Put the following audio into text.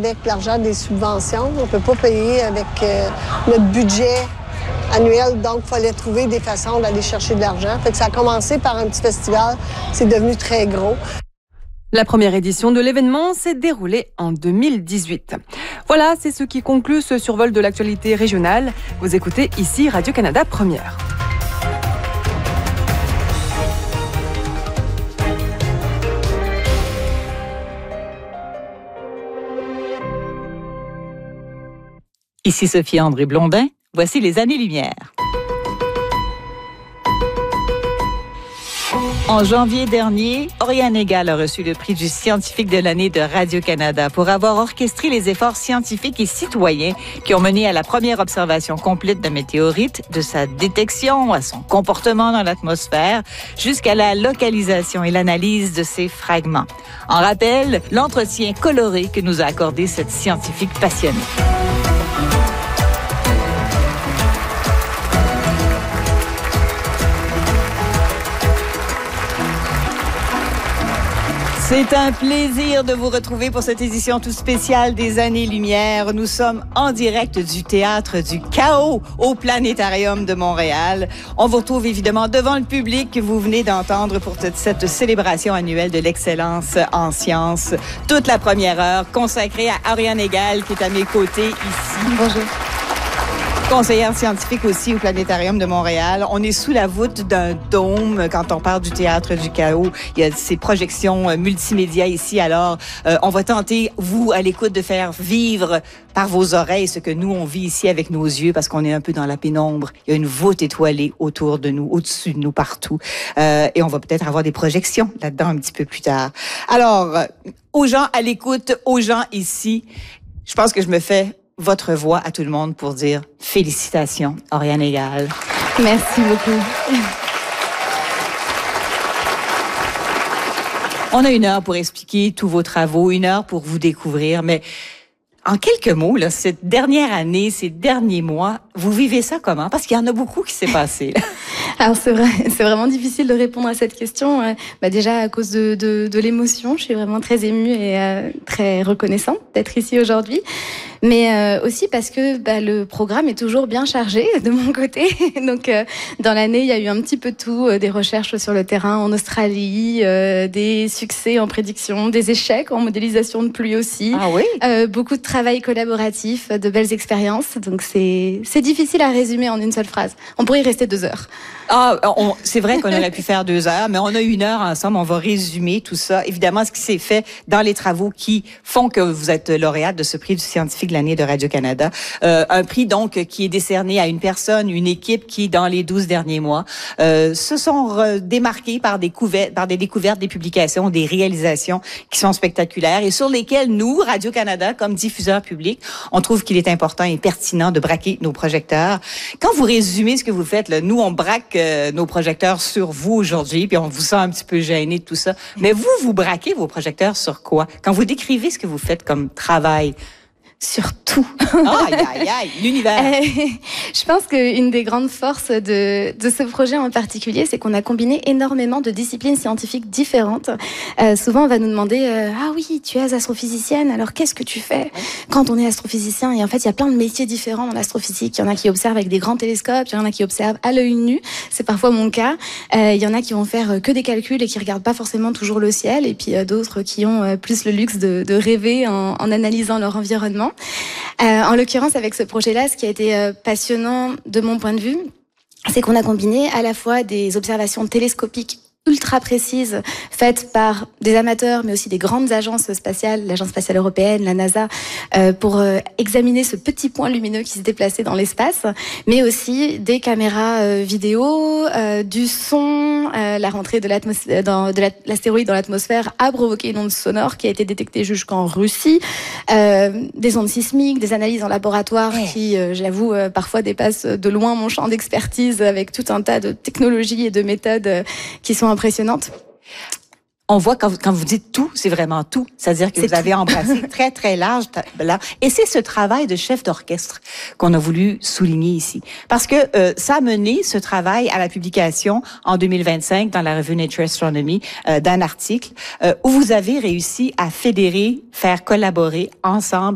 avec l'argent des subventions. On ne peut pas payer avec notre budget annuel, donc il fallait trouver des façons d'aller chercher de l'argent. Fait que ça a commencé par un petit festival, c'est devenu très gros. La première édition de l'événement s'est déroulée en 2018. Voilà, c'est ce qui conclut ce survol de l'actualité régionale. Vous écoutez ici Radio-Canada Première. Ici Sophie-André Blondin, voici les années-lumière. En janvier dernier, Oriane Egal a reçu le prix du scientifique de l'année de Radio-Canada pour avoir orchestré les efforts scientifiques et citoyens qui ont mené à la première observation complète d'un météorite, de sa détection à son comportement dans l'atmosphère, jusqu'à la localisation et l'analyse de ses fragments. En rappel, l'entretien coloré que nous a accordé cette scientifique passionnée. C'est un plaisir de vous retrouver pour cette édition toute spéciale des Années-Lumière. Nous sommes en direct du Théâtre du Chaos au Planétarium de Montréal. On vous retrouve évidemment devant le public que vous venez d'entendre pour cette célébration annuelle de l'excellence en sciences. Toute la première heure consacrée à Oriane Egal qui est à mes côtés ici. Bonjour. Conseillère scientifique aussi au Planétarium de Montréal. On est sous la voûte d'un dôme quand on parle du Théâtre du Chaos. Il y a ces projections multimédia ici. Alors, on va tenter, vous, à l'écoute, de faire vivre par vos oreilles ce que nous, on vit ici avec nos yeux parce qu'on est un peu dans la pénombre. Il y a une voûte étoilée autour de nous, au-dessus de nous, partout. Et on va peut-être avoir des projections là-dedans un petit peu plus tard. Alors, aux gens à l'écoute, aux gens ici, je pense que je me fais votre voix à tout le monde pour dire félicitations, Oriane Egal. Merci beaucoup. On a 1 heure pour expliquer tous vos travaux, 1 heure pour vous découvrir, mais en quelques mots, là, cette dernière année, ces derniers mois, vous vivez ça comment? Parce qu'il y en a beaucoup qui s'est passé. Alors c'est vraiment difficile de répondre à cette question. Déjà à cause de l'émotion, je suis vraiment très émue et très reconnaissante d'être ici aujourd'hui. Mais aussi parce que le programme est toujours bien chargé de mon côté. Donc dans l'année, il y a eu un petit peu de tout, des recherches sur le terrain en Australie, des succès en prédiction, des échecs en modélisation de pluie aussi. Ah oui? Beaucoup de travail collaboratif, de belles expériences. Donc c'est difficile à résumer en une seule phrase. On pourrait y rester 2 heures. C'est vrai qu'on aurait pu faire 2 heures, mais on a 1 heure ensemble. On va résumer tout ça. Évidemment, ce qui s'est fait dans les travaux qui font que vous êtes lauréate de ce prix du scientifique de l'année de Radio-Canada. Un prix, donc, qui est décerné à une personne, une équipe qui, dans les 12 derniers mois, se sont démarqués par des découvertes, des publications, des réalisations qui sont spectaculaires et sur lesquelles nous, Radio-Canada, comme diffuseur public, on trouve qu'il est important et pertinent de braquer nos projecteurs. Quand vous résumez ce que vous faites, là, nous, on braque nos projecteurs sur vous aujourd'hui, puis on vous sent un petit peu gêné de tout ça. Mais vous braquez vos projecteurs sur quoi? Quand vous décrivez ce que vous faites comme travail, sur tout. Aïe, l'univers. Je pense qu'une des grandes forces de ce projet en particulier, c'est qu'on a combiné énormément de disciplines scientifiques différentes. Souvent, on va nous demander ah oui, tu es astrophysicienne, alors qu'est-ce que tu fais quand on est astrophysicien? Et en fait, il y a plein de métiers différents dans l'astrophysique. Il y en a qui observent avec des grands télescopes, il y en a qui observent à l'œil nu. C'est parfois mon cas. Il y en a qui vont faire que des calculs et qui regardent pas forcément toujours le ciel. Et puis d'autres qui ont plus le luxe de rêver en analysant leur environnement. En l'occurrence, avec ce projet-là, ce qui a été passionnant de mon point de vue, c'est qu'on a combiné à la fois des observations télescopiques ultra précises faites par des amateurs mais aussi des grandes agences spatiales, l'Agence spatiale européenne, la NASA, pour examiner ce petit point lumineux qui se déplaçait dans l'espace, mais aussi des caméras vidéo, du son, la rentrée de l'astéroïde dans l'atmosphère a provoqué une onde sonore qui a été détectée jusqu'en Russie, des ondes sismiques, des analyses en laboratoire qui, j'avoue, parfois dépassent de loin mon champ d'expertise avec tout un tas de technologies et de méthodes qui sont impressionnante. On voit quand vous dites tout, c'est vraiment tout. C'est-à-dire que vous avez embrassé très, très large. Et c'est ce travail de chef d'orchestre qu'on a voulu souligner ici. Parce que ça a mené ce travail à la publication en 2025 dans la revue Nature Astronomy d'un article où vous avez réussi à fédérer, faire collaborer ensemble